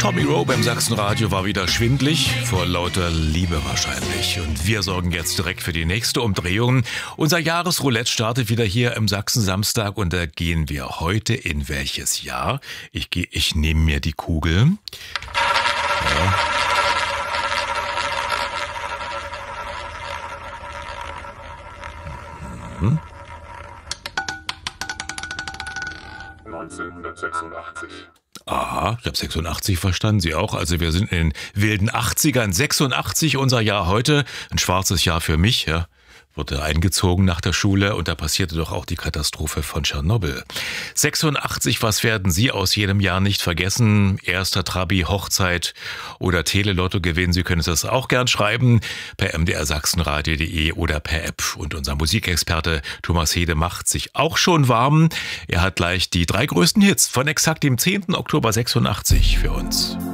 Tommy Rowe beim Sachsenradio war wieder schwindlig, vor lauter Liebe wahrscheinlich. Und wir sorgen jetzt direkt für die nächste Umdrehung. Unser Jahresroulette startet wieder hier im Sachsen-Samstag und da gehen wir heute in welches Jahr? Ich nehme mir die Kugel. Ja. Mhm. 1986. Aha, ich habe 86 verstanden, Sie auch. Also wir sind in den wilden 80ern. 86 unser Jahr heute, ein schwarzes Jahr für mich, ja. Wurde eingezogen nach der Schule und da passierte doch auch die Katastrophe von Tschernobyl. 86, was werden Sie aus jedem Jahr nicht vergessen? Erster Trabi, Hochzeit oder Telelotto gewinnen? Sie können das auch gern schreiben per mdrsachsenradio.de oder per App. Und unser Musikexperte Thomas Hede macht sich auch schon warm. Er hat gleich die 3 größten Hits von exakt dem 10. Oktober 86 für uns.